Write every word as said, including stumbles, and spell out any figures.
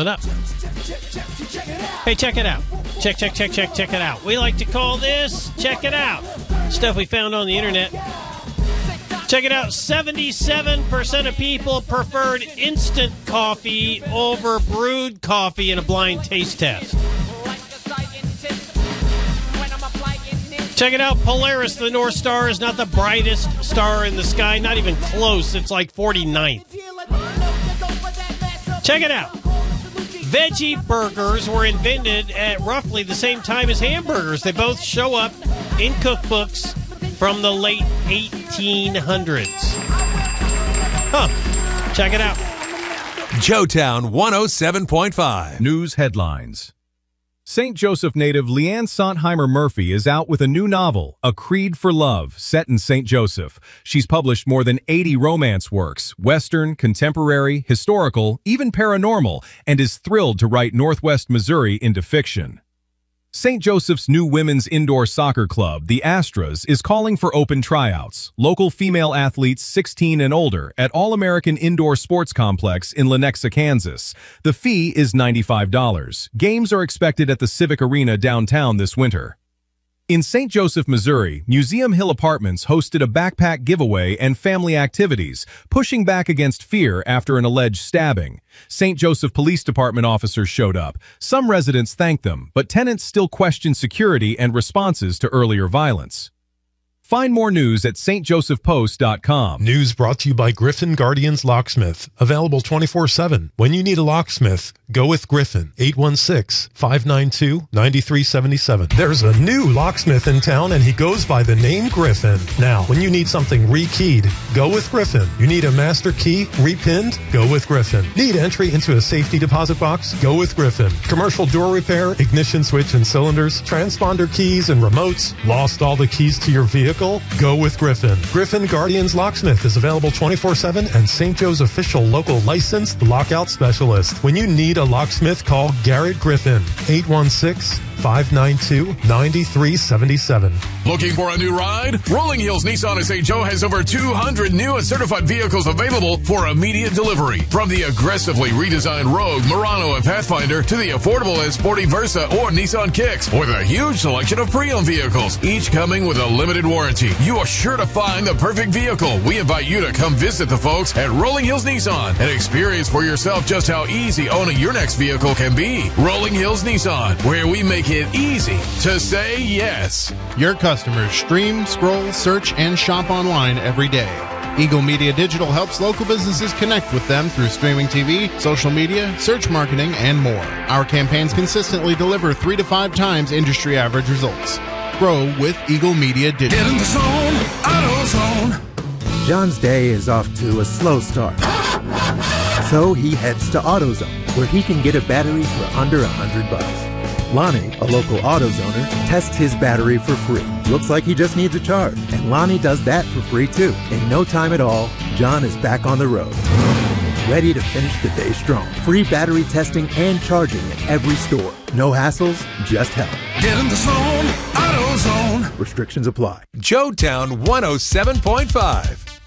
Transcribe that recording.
it up. Hey, check it out. Check, check, check, check, check it out. We like to call this Check It Out. Stuff we found on the internet. Check it out. seventy-seven percent of people preferred instant coffee over brewed coffee in a blind taste test. Check it out. Polaris, the North Star, is not the brightest star in the sky. Not even close. It's like forty-ninth. Check it out. Veggie burgers were invented at roughly the same time as hamburgers. They both show up in cookbooks from the late eighteen hundreds. Huh. Check it out. Joetown one oh seven point five. News headlines. Saint Joseph native Leanne Sontheimer Murphy is out with a new novel, A Creed for Love, set in Saint Joseph. She's published more than eighty romance works, Western, contemporary, historical, even paranormal, and is thrilled to write Northwest Missouri into fiction. Saint Joseph's new women's indoor soccer club, the Astras, is calling for open tryouts. Local female athletes sixteen and older at All-American Indoor Sports Complex in Lenexa, Kansas. The fee is ninety-five dollars. Games are expected at the Civic Arena downtown this winter. In Saint Joseph, Missouri, Museum Hill Apartments hosted a backpack giveaway and family activities, pushing back against fear after an alleged stabbing. Saint Joseph Police Department officers showed up. Some residents thanked them, but tenants still question security and responses to earlier violence. Find more news at st joseph post dot com. News brought to you by Griffin Guardians Locksmith. Available twenty-four seven. When you need a locksmith, go with Griffin. eight one six, five nine two, nine three seven seven. There's a new locksmith in town, and he goes by the name Griffin. Now, when you need something rekeyed, go with Griffin. You need a master key repinned? Go with Griffin. Need entry into a safety deposit box? Go with Griffin. Commercial door repair, ignition switch and cylinders, transponder keys and remotes? Lost all the keys to your vehicle? Go with Griffin. Griffin Guardians Locksmith is available twenty-four seven and Saint Joe's official local licensed lockout specialist. When you need a locksmith, call Garrett Griffin. eight one six, five nine two, nine three seven seven. Looking for a new ride? Rolling Hills Nissan in Saint Joe has over two hundred new and certified vehicles available for immediate delivery. From the aggressively redesigned Rogue, Murano, and Pathfinder to the affordable and sporty Versa or Nissan Kicks, with a huge selection of pre-owned vehicles, each coming with a limited warranty. You are sure to find the perfect vehicle. We invite you to come visit the folks at Rolling Hills Nissan and experience for yourself just how easy owning your next vehicle can be. Rolling Hills Nissan, where we make it easy to say yes. Your customers stream, scroll, search, and shop online every day. Eagle Media Digital helps local businesses connect with them through streaming T V, social media, search marketing, and more. Our campaigns consistently deliver three to five times industry average results. Grow with Eagle Media Digital. Get in the zone, AutoZone. John's day is off to a slow start. So he heads to AutoZone, where he can get a battery for under a hundred bucks. Lonnie, a local AutoZoner, tests his battery for free. Looks like he just needs a charge, and Lonnie does that for free too. In no time at all, John is back on the road, ready to finish the day strong. Free battery testing and charging at every store. No hassles, just help. Get in the zone, AutoZone. Restrictions apply. Joetown one oh seven point five.